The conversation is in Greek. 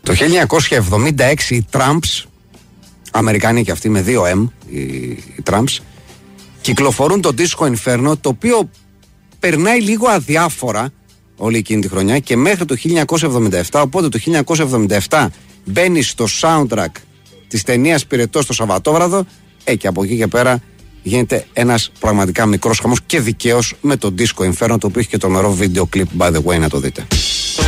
Το 1976 οι Tramps, Αμερικάνοι και αυτοί με 2M, οι Tramps, κυκλοφορούν το Disco Inferno, το οποίο περνάει λίγο αδιάφορα όλη εκείνη τη χρονιά και μέχρι το 1977, οπότε το 1977 μπαίνει στο soundtrack της ταινίας Πυρετός το Σαββατόβραδο και από εκεί και πέρα γίνεται ένας πραγματικά μικρός χαμός και δικαίως με το Disco Inferno, το οποίο έχει και τρομερό βίντεο κλιπ, by the way, να το δείτε.